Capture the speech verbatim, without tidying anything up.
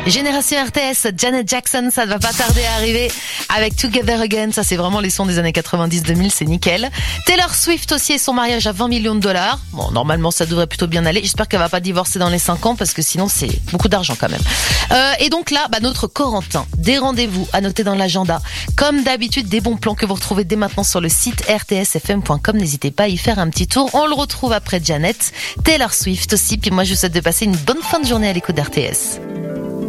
Génération R T S, Janet Jackson, ça ne va pas tarder à arriver avec Together Again. Ça, c'est vraiment les sons des années quatre-vingt-dix deux mille, c'est nickel. Taylor Swift aussi et son mariage à vingt millions de dollars. Bon, normalement, ça devrait plutôt bien aller. J'espère qu'elle va pas divorcer dans les cinq ans parce que sinon, c'est beaucoup d'argent quand même. Euh, et donc là, bah, notre Corentin, des rendez-vous à noter dans l'agenda. Comme d'habitude, des bons plans que vous retrouvez dès maintenant sur le site r t s f m point com. N'hésitez pas à y faire un petit tour. On le retrouve après Janet, Taylor Swift aussi. Puis moi, je vous souhaite de passer une bonne fin de journée à l'écoute d'R T S.